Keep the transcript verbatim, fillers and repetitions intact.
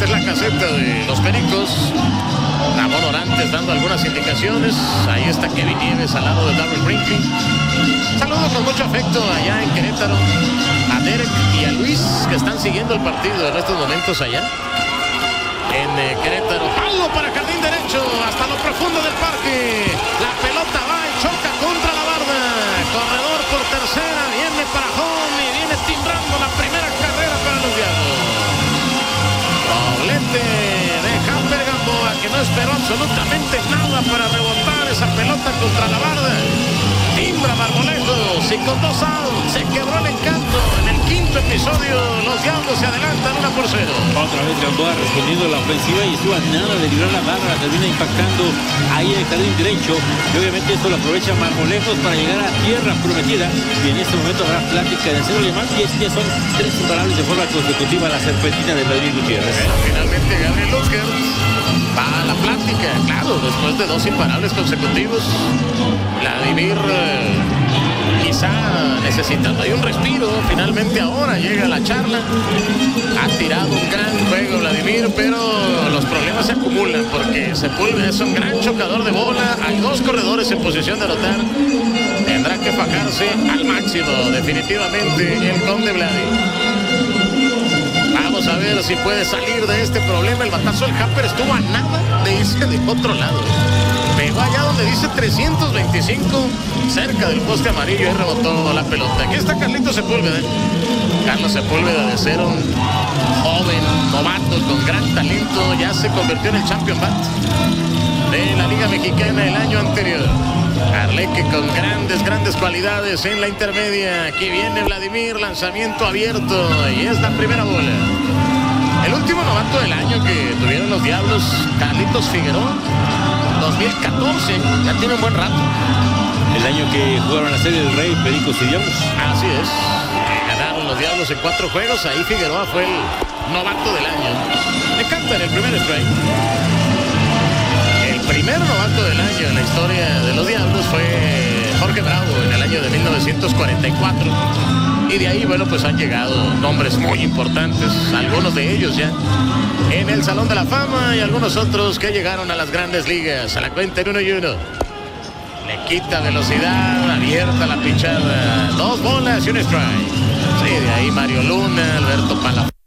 es la caseta de los Pericos. Ramón Orantes dando algunas indicaciones. Ahí está Kevin Nieves al lado de Darryl Brinkley. Saludo con mucho afecto allá en Querétaro a Derek y a Luis, que están siguiendo el partido en estos momentos allá en eh, Querétaro. Palo para jardín derecho hasta lo profundo del parque. La pelota va y choca contra la barda. Corredor por tercera, viene para home y viene timbrando la primera carrera para los Diablos. Doblete de Hamper Gamboa, que no esperó absolutamente nada para rebotar esa pelota contra la barda. Timbra Marmolejos y con dos outs se quebró el encanto. En el quinto episodio los Diablos se adelantan una por cero. Otra vez Gamboa respondiendo a la ofensiva y estuvo a nada de librar la barra. Termina impactando ahí en el jardín derecho y obviamente esto lo aprovecha Marmolejos para llegar a tierra prometida. Y en este momento habrá plática de cero alemán y es que son tres imparables de forma consecutiva la serpentina de Vladimir Gutiérrez. Bueno, finalmente Gabriel Oscar va a la plática, claro, después de dos imparables consecutivos. Vladimir eh, quizá necesitando ahí un respiro. Finalmente ahora llega la charla. Ha tirado un gran juego Vladimir, pero los problemas se acumulan porque Sepúlveda es un gran chocador de bola. Hay dos corredores en posición de anotar. Tendrá que fajarse al máximo definitivamente el Conde Vladimir. Vamos a ver si puede salir de este problema. El batazo del Hamper estuvo a nada de irse de otro lado. Pegó allá donde dice trescientos veinticinco, cerca del poste amarillo, y rebotó la pelota. Aquí está Carlitos Sepúlveda. Carlos Sepúlveda, de ser un joven novato con gran talento, ya se convirtió en el champion bat de la Liga Mexicana el año anterior. Arleque con grandes, grandes cualidades en la intermedia. Aquí viene Vladimir, lanzamiento abierto y es la primera bola. El último novato del año que tuvieron los Diablos, Carlitos Figueroa, dos mil catorce, ya tiene un buen rato. El año que jugaron la Serie del Rey, Pericos y Diablos. Así es, ganaron los Diablos en cuatro juegos, ahí Figueroa fue el novato del año. Le cantan el primer strike. El primer novato del año en la historia de los Diablos fue Jorge Bravo en el año de mil novecientos cuarenta y cuatro. Y de ahí, bueno, pues han llegado nombres muy importantes, algunos de ellos ya en el Salón de la Fama y algunos otros que llegaron a las grandes ligas. A la cuenta en uno y uno. Le quita velocidad, abierta la pichada. Dos bolas y un strike. Sí, de ahí Mario Luna, Alberto Palafón.